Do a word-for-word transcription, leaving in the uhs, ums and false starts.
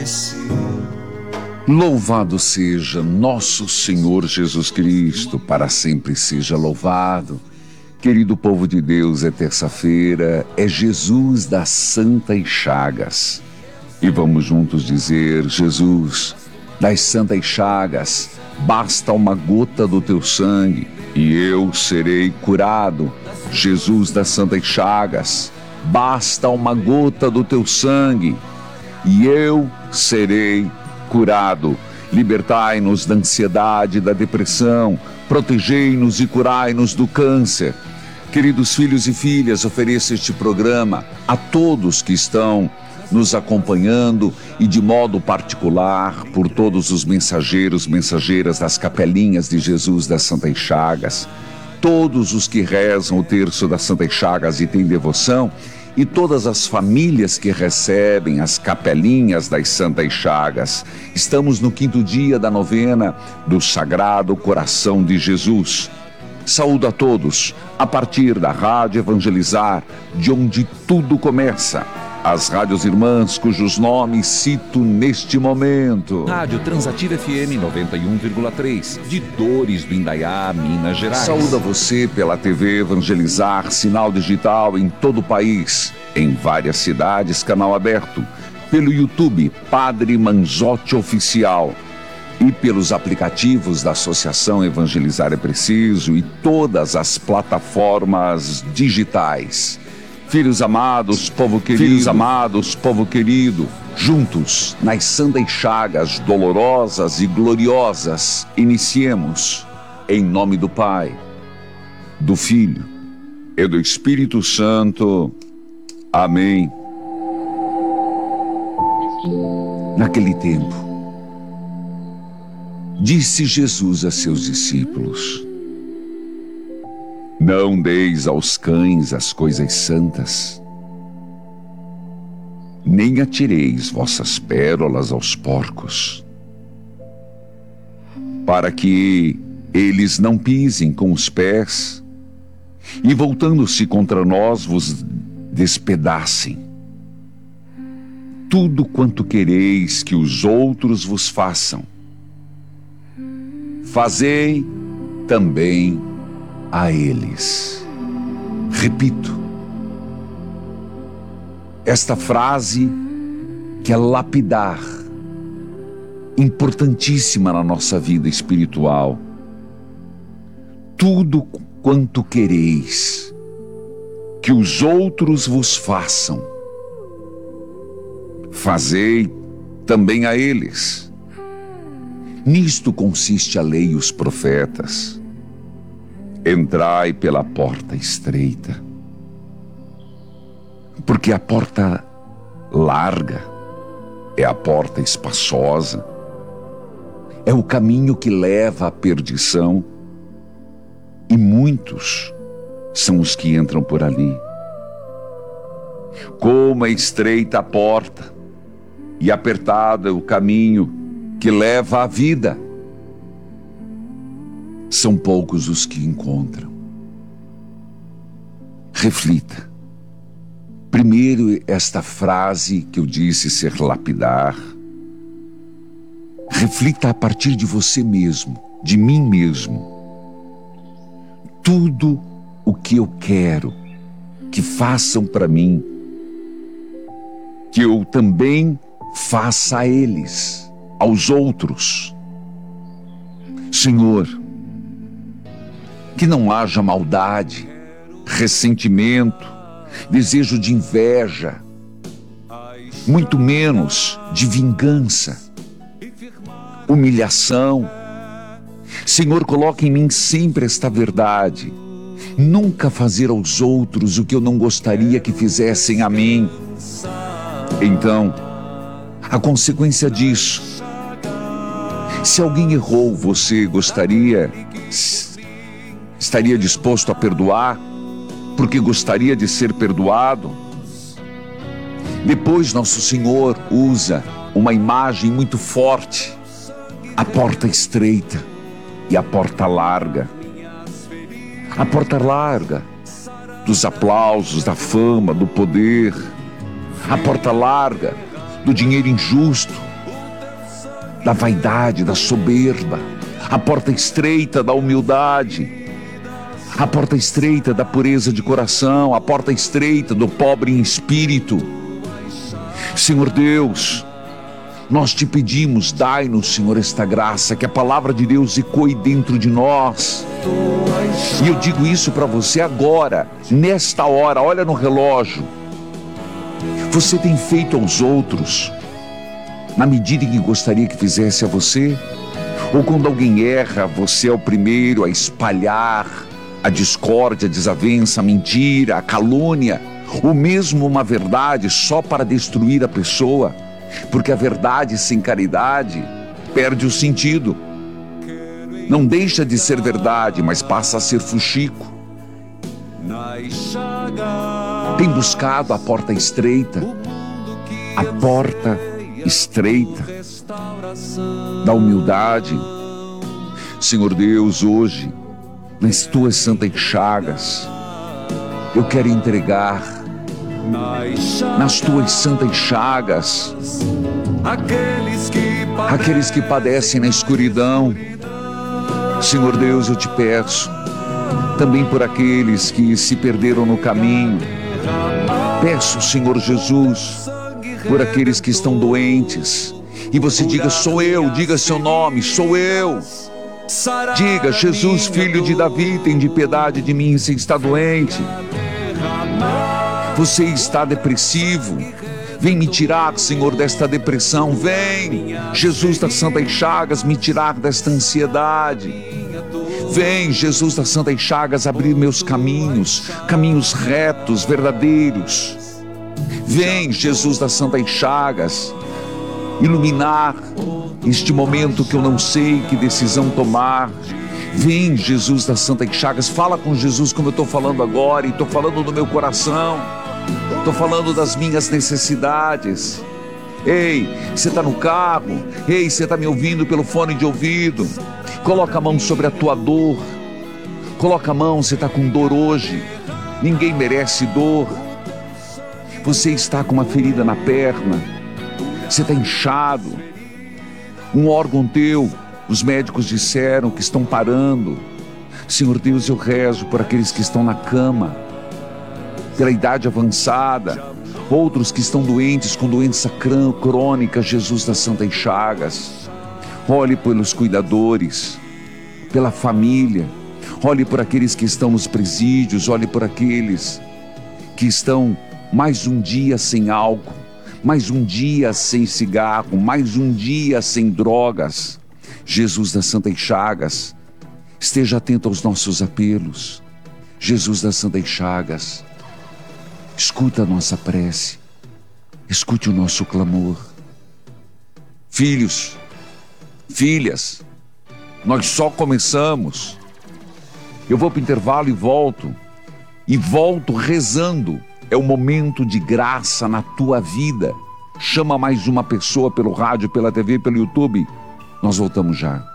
Louvado seja nosso Senhor Jesus Cristo, para sempre seja louvado. Querido povo de Deus, é terça-feira, é Jesus das Santas Chagas. E vamos juntos dizer: Jesus, das Santas Chagas, basta uma gota do teu sangue e eu serei curado. Jesus das Santas Chagas, basta uma gota do teu sangue e eu serei curado. Libertai-nos da ansiedade, da depressão, protegei-nos e curai-nos do câncer. Queridos filhos e filhas, ofereço este programa a todos que estão nos acompanhando e de modo particular por todos os mensageiros, mensageiras das capelinhas de Jesus das Santas Chagas, todos os que rezam o terço das Santas Chagas e têm devoção, e todas as famílias que recebem as capelinhas das Santas Chagas. Estamos no quinto dia da novena do Sagrado Coração de Jesus. Saúdo a todos, a partir da Rádio Evangelizar, de onde tudo começa. As rádios irmãs, cujos nomes cito neste momento. Rádio Transativa F M noventa e um vírgula três, de Dores do Indaiá, Minas Gerais. Saúdo a você pela T V Evangelizar, sinal digital em todo o país, em várias cidades, canal aberto, pelo YouTube Padre Manzotti Oficial e pelos aplicativos da Associação Evangelizar é Preciso e todas as plataformas digitais. Filhos amados, povo querido, filhos amados, povo querido, juntos, nas Santas Chagas dolorosas e gloriosas, iniciemos em nome do Pai, do Filho e do Espírito Santo. Amém. Naquele tempo, disse Jesus a seus discípulos: não deis aos cães as coisas santas, nem atireis vossas pérolas aos porcos, para que eles não pisem com os pés e, voltando-se contra nós, vos despedacem. Tudo quanto quereis que os outros vos façam, fazei também a eles. Repito, esta frase que é lapidar, importantíssima na nossa vida espiritual. Tudo quanto quereis que os outros vos façam, fazei também a eles. Nisto consiste a lei e os profetas. Entrai pela porta estreita, porque a porta larga é a porta espaçosa, é o caminho que leva à perdição, e muitos são os que entram por ali. Como é estreita a porta e apertado é o caminho que leva à vida, são poucos os que encontram. Reflita. Primeiro, esta frase que eu disse ser lapidar. Reflita a partir de você mesmo, de mim mesmo. Tudo o que eu quero que façam para mim, que eu também faça a eles, aos outros. Senhor, que não haja maldade, ressentimento, desejo de inveja, muito menos de vingança, humilhação. Senhor, coloque em mim sempre esta verdade: nunca fazer aos outros o que eu não gostaria que fizessem a mim. Então, a consequência disso, se alguém errou, você gostaria, estaria disposto a perdoar, porque gostaria de ser perdoado? Depois, nosso Senhor usa uma imagem muito forte: a porta estreita e a porta larga. A porta larga dos aplausos, da fama, do poder. A porta larga do dinheiro injusto, da vaidade, da soberba, a porta estreita da humildade, a porta estreita da pureza de coração, a porta estreita do pobre em espírito. Senhor Deus, nós te pedimos, dai-nos, Senhor, esta graça, que a palavra de Deus ecoe dentro de nós. E eu digo isso para você agora, nesta hora, olha no relógio. Você tem feito aos outros na medida em que gostaria que fizesse a você? Ou quando alguém erra, você é o primeiro a espalhar a discórdia, a desavença, a mentira, a calúnia, ou mesmo uma verdade só para destruir a pessoa? Porque a verdade sem caridade perde o sentido. Não deixa de ser verdade, mas passa a ser fuxico. Tem buscado a porta estreita, a porta estreita da humildade. Senhor Deus, hoje, nas tuas santas chagas, eu quero entregar nas tuas santas chagas aqueles que padecem na escuridão. Senhor Deus, eu te peço também por aqueles que se perderam no caminho. Peço, Senhor Jesus, por aqueles que estão doentes. E você diga: sou eu, diga seu nome, sou eu. Diga: Jesus, filho de Davi, tem de piedade de mim. Você está doente, você está depressivo, vem me tirar, Senhor, desta depressão. Vem, Jesus das Santas Chagas, me tirar desta ansiedade. Vem, Jesus das Santas Chagas, abrir meus caminhos, caminhos retos, verdadeiros. Vem, Jesus das Santas Chagas, iluminar este momento que eu não sei que decisão tomar. Vem, Jesus das Santas Chagas, fala com Jesus como eu estou falando agora, e estou falando do meu coração, estou falando das minhas necessidades. Ei, você está no carro? Ei, você está me ouvindo pelo fone de ouvido? Coloca a mão sobre a tua dor. Coloca a mão, você está com dor hoje. Ninguém merece dor. Você está com uma ferida na perna. Você está inchado. Um órgão teu, os médicos disseram que estão parando. Senhor Deus, eu rezo por aqueles que estão na cama, pela idade avançada, outros que estão doentes com doença crônica. Jesus das Santas Chagas, olhe pelos cuidadores, pela família, olhe por aqueles que estão nos presídios, olhe por aqueles que estão mais um dia sem álcool, mais um dia sem cigarro, mais um dia sem drogas. Jesus das Santas Chagas, esteja atento aos nossos apelos. Jesus das Santas Chagas, escuta a nossa prece, escute o nosso clamor. Filhos, filhas, nós só começamos. Eu vou para o intervalo e volto, e volto rezando. É o momento de graça na tua vida. Chama mais uma pessoa pelo rádio, pela T V, pelo YouTube. Nós voltamos já.